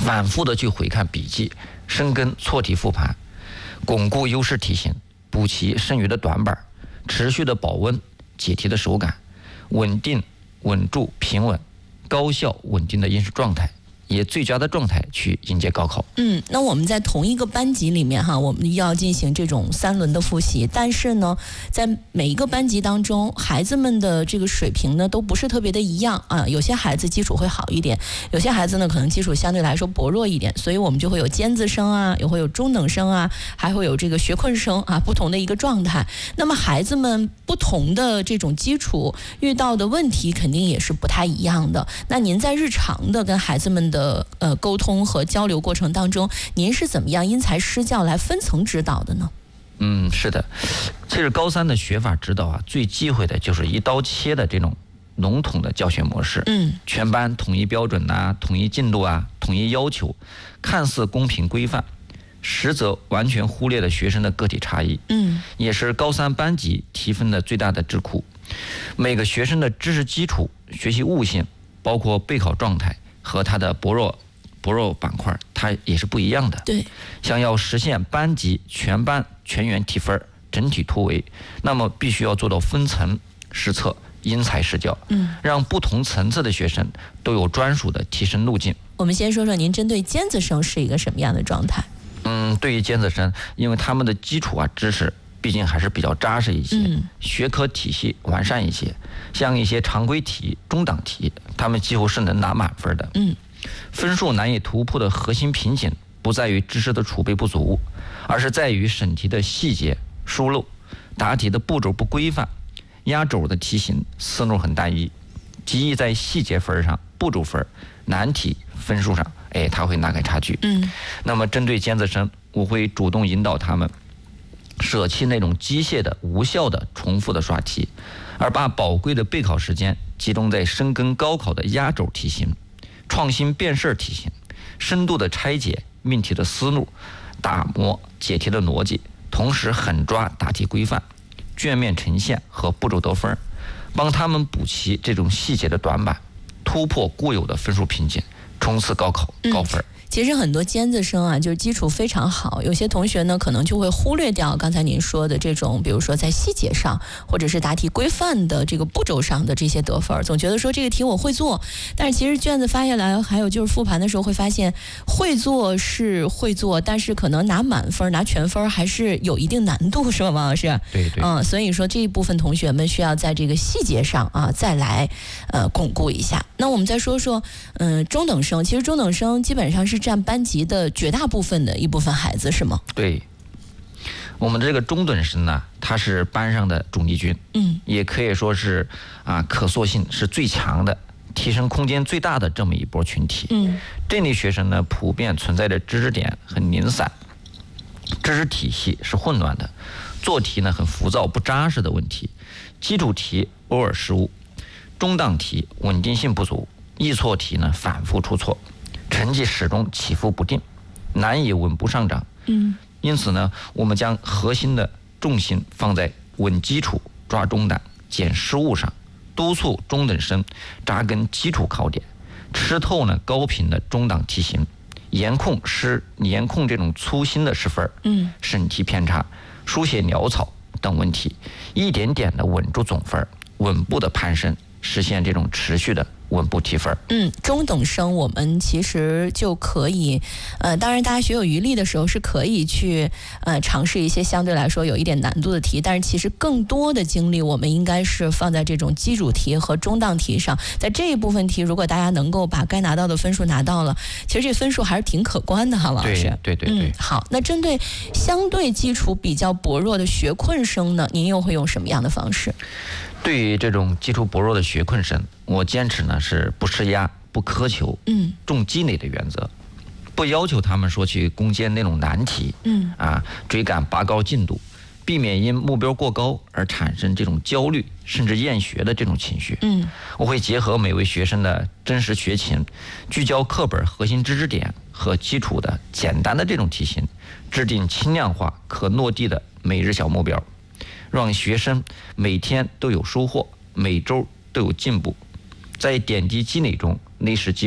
反复的去回看笔记，深耕错题复盘，巩固优势题型，补齐剩余的短板，持续的保温解题的手感，稳定稳住平稳高效稳定的应试状态，以最佳的状态去迎接高考。 那我们在同一个班级里面哈，我们要进行这种3轮的复习，但是呢，在每一个班级当中，孩子们的这个水平呢都不是特别的一样啊。有些孩子基础会好一点，有些孩子呢可能基础相对来说薄弱一点，所以我们就会有尖子生啊，也会有中等生啊，还会有这个学困生啊，不同的一个状态。那么孩子们不同的这种基础遇到的问题肯定也是不太一样的。那您在日常的跟孩子们的沟通和交流过程当中，您是怎么样因材施教来分层指导的呢？ 是的，其实高3的学法指导啊，最忌讳的就是一刀切的这种笼统的教学模式。全班统一标准啊，统一进度啊，统一要求，看似公平规范，实则完全忽略了学生的个体差异。也是高3班级提分的最大的智库。每个学生的知识基础、学习悟性，包括备考状态和他的薄弱板块，它也是不一样的。 对， 想要实现班级全班全员提分、整体突围，那么必须要做到分层施策、因材施教，让不同层次的学生都有专属的提升路径。 我们先说说您针对尖子生是一个什么样的状态？ 对于尖子生，因为他们的基础知识毕竟还是比较扎实一些，学科体系完善一些，像一些常规题、中档题，他们几乎是能拿满分的。分数难以突破的核心瓶颈不在于知识的储备不足，而是在于审题的细节疏漏，答题的步骤不规范，压轴的题型思路很单一，极易在细节分上、步骤分、难题分数上，它会拉开差距。那么针对尖子生，我会主动引导他们舍弃那种机械的、无效的、重复的刷题，而把宝贵的备考时间集中在深耕高考的压轴题型、创新变式题型，深度的拆解命题的思路，打磨解题的逻辑，同时狠抓答题规范、卷面呈现和步骤得分，帮他们补齐这种细节的短板，突破固有的分数瓶颈，冲刺高考高分。 其实很多尖子生啊，就是基础非常好，有些同学呢可能就会忽略掉刚才您说的这种，比如说在细节上或者是答题规范的这个步骤上的这些得分，总觉得说这个题我会做，但是其实卷子发下来，还有就是复盘的时候会发现，会做是会做，但是可能拿满分、拿全分还是有一定难度，是吧，王老师？ 对。 所以说这一部分同学们需要在这个细节上啊再来巩固一下。那我们再说说中等生，其实中等生基本上是占班级的绝大部分的一部分孩子，是吗？ 对，我们这个中等生呢，他是班上的主力军，也可以说是可塑性是最强的，提升空间最大的这么一波群体。这类学生呢，普遍存在着知识点很零散，知识体系是混乱的，做题呢很浮躁不扎实的问题，基础题偶尔失误，中档题稳定性不足，易错题呢反复出错，成绩始终起伏不定，难以稳步上涨。因此呢，我们将核心的重心放在稳基础、抓中档、减失误上，督促中等生扎根基础考点，吃透呢高频的中档题型，严控这种粗心的失分，审题偏差、书写潦草等问题，一点点的稳住总分，稳步的攀升，实现这种持续的稳步提分。 中等生我们其实就可以，当然大家学有余力的时候是可以去尝试一些相对来说有一点难度的题，但是其实更多的精力我们应该是放在这种基础题和中档题上。在这一部分题，如果大家能够把该拿到的分数拿到了，其实这分数还是挺可观的哈，王老师。 对。 好，那针对相对基础比较薄弱的学困生呢，您又会用什么样的方式？ 对于这种基础薄弱的学困生，我坚持呢是不施压、不苛求，重积累的原则，不要求他们说去攻坚那种难题，追赶拔高进度，避免因目标过高而产生这种焦虑甚至厌学的这种情绪。我会结合每位学生的真实学情，聚焦课本核心知识点和基础的简单的这种题型，制定轻量化可落地的每日小目标，让学生每天都有收获，每周都有进步，在点滴积累中累实基础，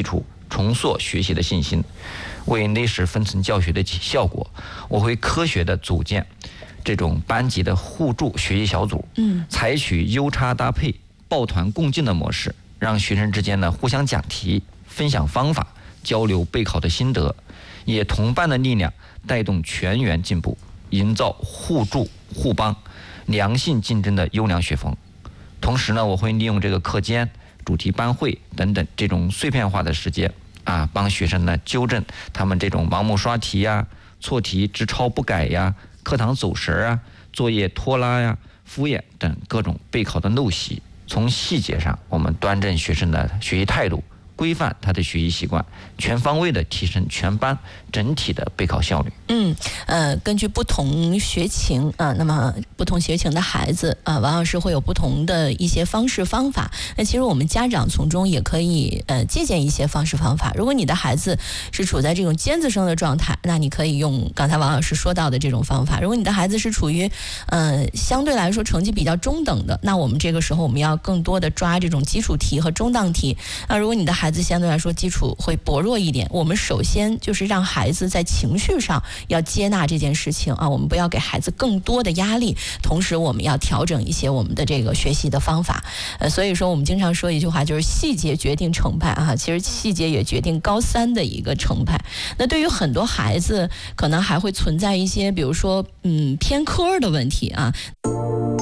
重塑学习的信心。为内实分层教学的效果，我会科学的组建这种班级的互助学习小组，采取优差搭配、抱团共进的模式，让学生之间呢互相讲题、分享方法、交流备考的心得，以同伴的力量带动全员进步，营造互助互帮、良性竞争的优良学风。同时呢，我会利用这个课间、主题班会等等这种碎片化的时间帮学生呢纠正他们这种盲目刷题呀、错题只抄不改呀、课堂走神啊、作业拖拉呀、敷衍等各种备考的陋习。从细节上，我们端正学生的学习态度，规范他的学习习惯，全方位的提升全班整体的备考效率。 根据不同学情那么不同学情的孩子王老师会有不同的一些方式方法。那其实我们家长从中也可以借鉴一些方式方法。如果你的孩子是处在这种尖子生的状态，那你可以用刚才王老师说到的这种方法。如果你的孩子是处于相对来说成绩比较中等的，那我们这个时候我们要更多的抓这种基础题和中档题。如果你的孩子相对来说基础会薄弱一点，我们首先就是让孩子在情绪上要接纳这件事情我们不要给孩子更多的压力，同时我们要调整一些我们的这个学习的方法。所以说我们经常说一句话，就是细节决定成败其实细节也决定高3的一个成败。那对于很多孩子可能还会存在一些比如说偏科的问题